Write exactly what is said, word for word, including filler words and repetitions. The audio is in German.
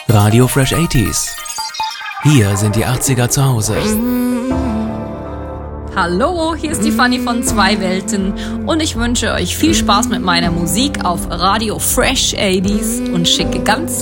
Radio Fresh achtziger. Hier sind die achtziger zu Hause. Hallo, hier ist die Fanny von Zwei Welten und ich wünsche euch viel Spaß mit meiner Musik auf Radio Fresh achtziger und schicke ganz